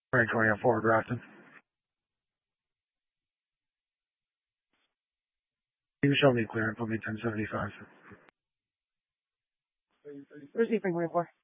2020 on Forward Grafton. You can show me clearance, put me 1075. Where's the 324?